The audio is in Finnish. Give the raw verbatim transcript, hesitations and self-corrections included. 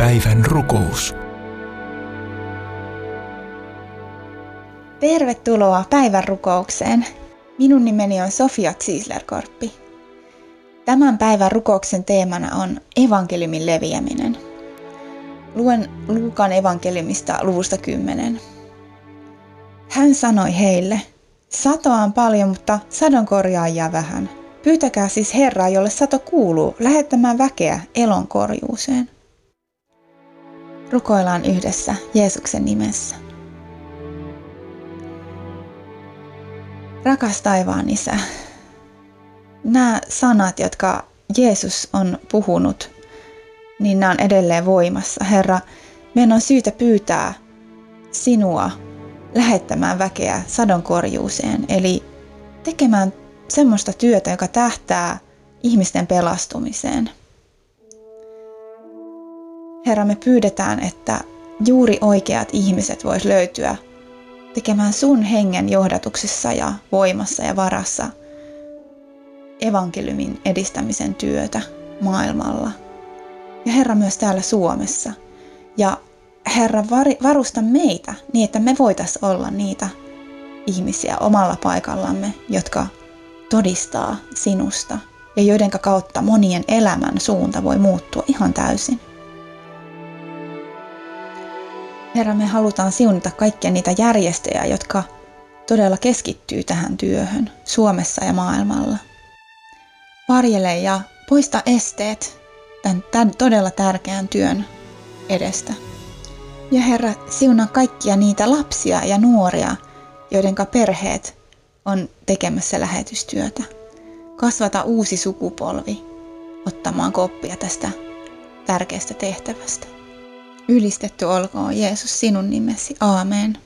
Päivän rukous. Tervetuloa päivän rukoukseen. Minun nimeni on Sofia Ziesler-Korppi. Tämän päivän rukouksen teemana on evankeliumin leviäminen. Luen Luukan evankeliumista luvusta kymmenen. Hän sanoi heille, satoa on paljon, mutta sadonkorjaajia vähän. Pyytäkää siis Herraa, jolle sato kuuluu, lähettämään väkeä elon korjuuseen. Rukoillaan yhdessä Jeesuksen nimessä. Rakas taivaan Isä, nämä sanat, jotka Jeesus on puhunut, niin nämä on edelleen voimassa. Herra, meidän on syytä pyytää sinua lähettämään väkeä sadonkorjuuseen, eli tekemään semmoista työtä, joka tähtää ihmisten pelastumiseen. Herra, me pyydetään, että juuri oikeat ihmiset vois löytyä tekemään sun hengen johdatuksessa ja voimassa ja varassa evankeliumin edistämisen työtä maailmalla. Ja Herra myös täällä Suomessa. Ja Herra, varusta meitä niin, että me voitaisiin olla niitä ihmisiä omalla paikallamme, jotka todistaa sinusta ja joiden kautta monien elämän suunta voi muuttua ihan täysin. Herra, me halutaan siunata kaikkia niitä järjestöjä, jotka todella keskittyy tähän työhön Suomessa ja maailmalla. Varjele ja poista esteet tämän, tämän todella tärkeän työn edestä. Ja Herra, siunaa kaikkia niitä lapsia ja nuoria, joiden perheet on tekemässä lähetystyötä. Kasvata uusi sukupolvi ottamaan koppia tästä tärkeästä tehtävästä. Ylistetty olkoon Jeesus sinun nimesi. Aamen.